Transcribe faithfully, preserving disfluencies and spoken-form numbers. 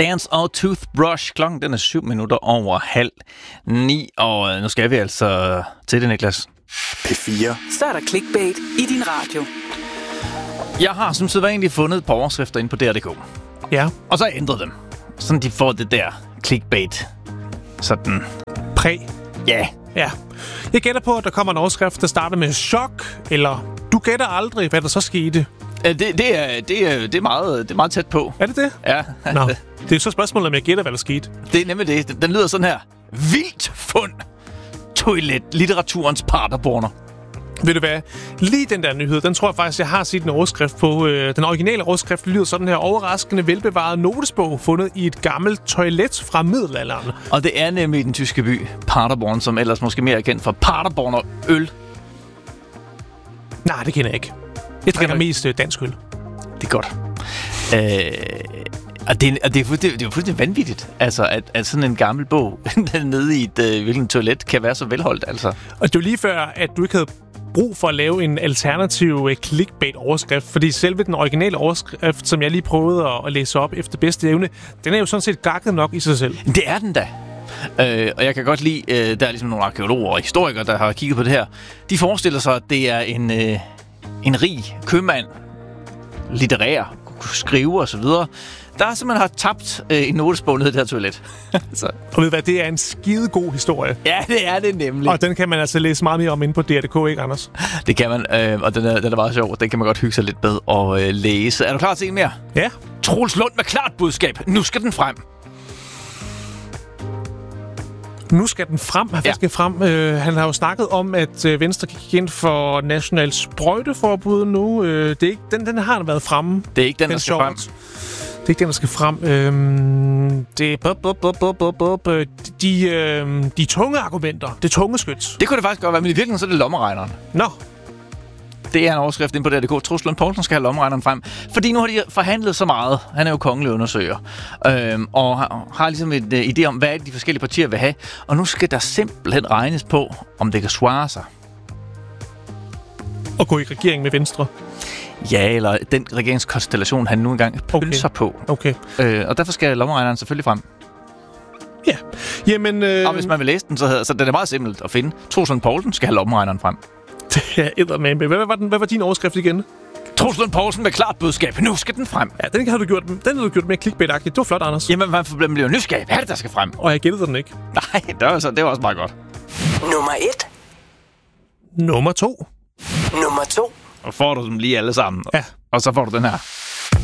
Dance og Toothbrush. Klokken den er syv minutter over halv ni, og nu skal vi altså til det, Niklas. P fire. Så er der clickbait i din radio. Jeg har som sædvanligt fundet et par overskrifter inde på D R punktum d k. Ja. Og så ændret dem, sådan de får det der clickbait. Sådan. Præg. Ja. Ja. Jeg gætter på, at der kommer en overskrift, der starter med chok, eller du gætter aldrig, hvad der så skete. Det, det, er, det, er, det, er meget, det er meget tæt på. Er det det? Ja. Nå, det er så spørgsmålet, om jeg gætter, hvad der skete. Det er nemlig det. Den, den lyder sådan her. Vildt fund. Toilet. Litteraturens partnerborner. Ved du hvad? Lige den der nyhed, den tror jeg faktisk, jeg har set en overskrift på. Øh, den originale overskrift lyder sådan her. Overraskende velbevaret notesbog fundet i et gammelt toilet fra middelalderen. Og det er nemlig den tyske by Paderborn, som ellers måske mere er kendt for Paderborner øl. Nej, det kender jeg ikke. Jeg drikker mest øh, dansk øl. Det er godt. Øh, og det, og det, er fuldstændig, det er jo fuldstændig vanvittigt, altså, at, at sådan en gammel bog nede i et øh, hvilken toilet kan være så velholdt. Altså. Og det var lige før, at du ikke havde brug for at lave en alternativ øh, clickbait-overskrift, fordi selve den originale overskrift, som jeg lige prøvede at, at læse op efter bedste evne, den er jo sådan set gakket nok i sig selv. Det er den da. Øh, og jeg kan godt lide, øh, der er ligesom nogle arkeologer og historikere, der har kigget på det her. De forestiller sig, at det er en, øh, en rig købmand, litterær, kunne skrive og så videre, der simpelthen har tabt øh, en notesbog ned i det her toilet. Så. Og ved du hvad, det er en skide god historie. Ja, det er det nemlig. Og den kan man altså læse meget mere om inde på D R punktum d k, ikke Anders? Det kan man, øh, og den er, den er meget sjov. Den kan man godt hygge sig lidt med at øh, læse. Er du klar til en mere? Ja. Troels Lund med klart budskab. Nu skal den frem. Nu skal den frem. Hvad ja. skal frem? Øh, han har jo snakket om, at øh, Venstre gik ind for national sprøjteforbud nu. Øh, det er ikke, den, den har været fremme. Det er ikke den, den der skal sjovt. frem. Det er ikke den, der skal frem. Øhm, det er bup, bup, bup, bup, bup, bup. De, øh, de tunge argumenter. Det tunge skyts. Det kunne det faktisk godt være, men i virkeligheden så er det lommeregneren. Nå. Det er en overskrift inde på D R punktum d k. Troels Lund Poulsen skal have lommeregneren frem. Fordi nu har de forhandlet så meget. Han er jo kongelig undersøger. Øhm, og har, har ligesom et uh, idé om, hvad de forskellige partier vil have. Og nu skal der simpelthen regnes på, om det kan svare sig. Og gå i regering med Venstre. Ja, eller den regeringskonstellation, han nu engang pølser okay. på. Okay. Øh, og derfor skal lommeregneren selvfølgelig frem. Ja. Jamen, øh... Og hvis man vil læse den, så, hedder, så det er meget simpelt at finde. Troels Lund Poulsen skal have lommeregneren frem. Det er eddermame. Hvad var, den, hvad var din overskrift igen? Troels Lund Poulsen med klart budskab. Nu skal den frem. Ja, den har du gjort, den har du gjort mere clickbait-agtigt. Det var flot, Anders. Jamen, man bliver nysgerrig. Hvad er det, der skal frem? Og jeg gættede den ikke. Nej, det var, altså, det var også meget godt. Nummer et. Nummer to. Nummer to. Og får du dem lige alle sammen. Ja. Og så får du den her.